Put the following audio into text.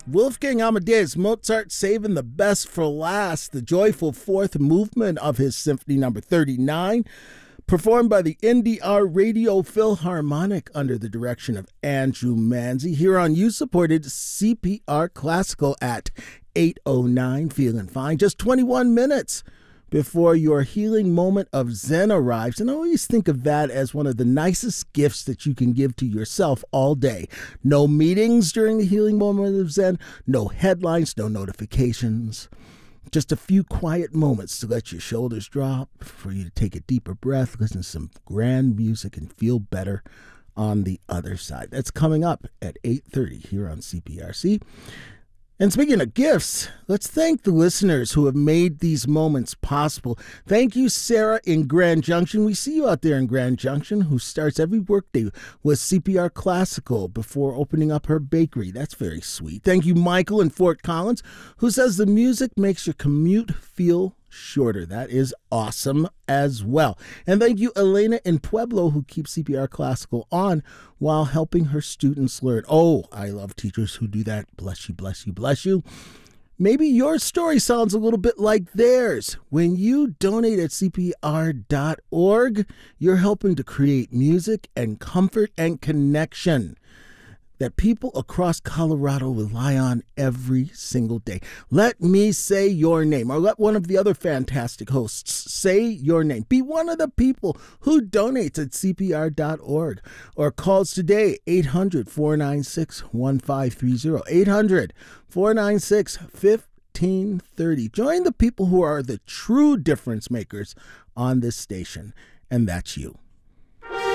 Wolfgang Amadeus Mozart saving the best for last, the joyful fourth movement of his Symphony Number 39, performed by the NDR Radio Philharmonic under the direction of Andrew Manzi, here on you-supported CPR Classical at 8:09, feeling fine. Just 21 minutes before your healing moment of Zen arrives. And I always think of that as one of the nicest gifts that you can give to yourself all day. No meetings during the healing moment of Zen, no headlines, no notifications. Just a few quiet moments to let your shoulders drop, for you to take a deeper breath, listen to some grand music, and feel better on the other side. That's coming up at 8:30 here on CPRC. And speaking of gifts, let's thank the listeners who have made these moments possible. Thank you, Sarah in Grand Junction. We see you out there in Grand Junction, who starts every workday with CPR Classical before opening up her bakery. That's very sweet. Thank you, Michael in Fort Collins, who says the music makes your commute feel shorter. That is awesome as well. And thank you, Elena in Pueblo, who keeps CPR Classical on while helping her students learn. Oh, I love teachers who do that. Bless you, bless you, bless you. Maybe your story sounds a little bit like theirs. When you donate at CPR.org, you're helping to create music and comfort and connection that people across Colorado rely on every single day. Let me say your name, or let one of the other fantastic hosts say your name. Be one of the people who donates at CPR.org or calls today, 800-496-1530, 800-496-1530. Join the people who are the true difference makers on this station, and that's you.